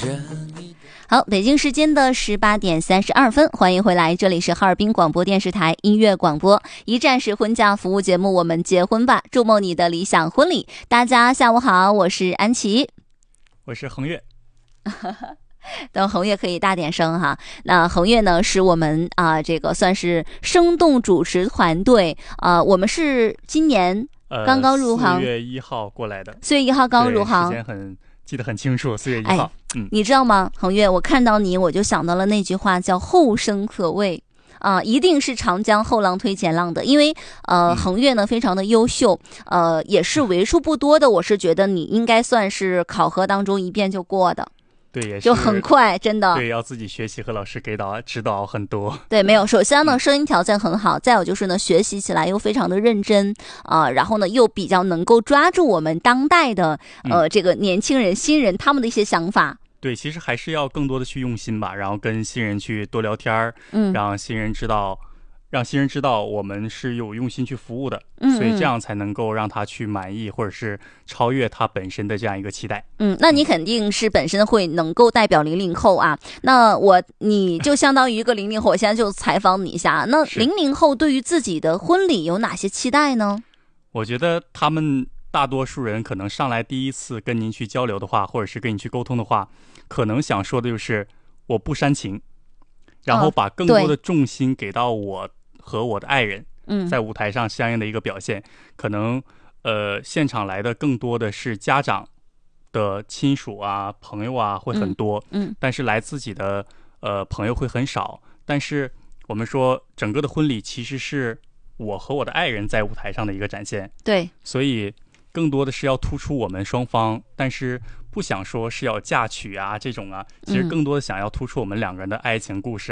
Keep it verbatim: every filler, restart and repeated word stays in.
好，北京时间的十八点三十二分，欢迎回来，这里是哈尔滨广播电视台音乐广播，一站式婚嫁服务节目，我们结婚吧，筑梦你的理想婚礼。大家下午好，我是安琪， 我是恒月。 等恒月可以大点声哈。那恒月呢，是我们啊、呃、这个算是生动主持团队啊、呃，我们是今年刚刚入行， 四、呃、月一号过来的， 四月一号刚入行， 时间很记得很清楚，四月一号。 哎、嗯，你知道吗，恒月？我看到你，我就想到了那句话，叫后生可畏。啊、呃，一定是长江后浪推前浪的，因为呃，恒月呢非常的优秀，呃，也是为数不多的，我是觉得你应该算是考核当中一遍就过的。 对，也是就很快，真的。 对，要自己学习和老师给导指导很多。 对，没有。首先呢，声音条件很好，再有就是呢，学习起来又非常的认真啊、呃，然后呢，又比较能够抓住我们当代的呃、嗯、这个年轻人、新人他们的一些想法。 对，其实还是要更多的去用心吧，然后跟新人去多聊天，嗯，让新人知道。让新人知道我们是有用心去服务的，嗯嗯，所以这样才能够让他去满意或者是超越他本身的这样一个期待。 嗯，那你肯定是本身会能够代表零零后啊。那我你就相当于一个零零后，我现在就采访你一下。那零零后对于自己的婚礼有哪些期待呢？ 我觉得他们大多数人可能上来第一次跟您去交流的话，或者是跟你去沟通的话，可能想说的就是我不煽情，然后把更多的重心给到我和我的爱人，嗯，在舞台上相应的一个表现，可能呃现场来的更多的是家长的亲属啊、朋友啊会很多，嗯，嗯但是来自己的呃朋友会很少。但是我们说整个的婚礼其实是我和我的爱人在舞台上的一个展现， 对， 所以更多的是要突出我们双方，但是不想说是要嫁娶啊这种啊，其实更多的想要突出我们两个人的爱情故事。